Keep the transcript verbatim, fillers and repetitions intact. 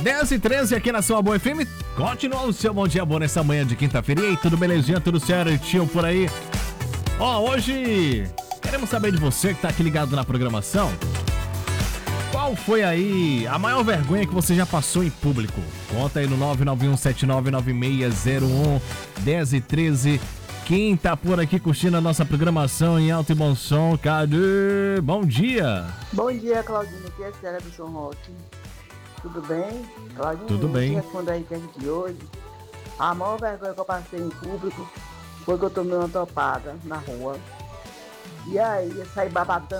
dez e treze aqui na sua Boa F M. Continua o seu Bom Dia Boa nessa manhã de quinta-feira. E aí, tudo belezinha? Tudo certinho por aí? Ó, hoje queremos saber de você que tá aqui ligado na programação. Qual foi aí a maior vergonha que você já passou em público? Conta aí no nove nove um sete nove nove seis zero um, dez e treze. Quem tá por aqui curtindo a nossa programação em alto e bom som? Cadê? Bom dia! Bom dia, Claudinho. Aqui é a Célia do São Roque. Tudo bem? Claudinho, Tudo bem. Responda aí que a gente hoje. A maior vergonha que eu passei em público foi que eu tomei uma topada na rua. E aí eu saí babatando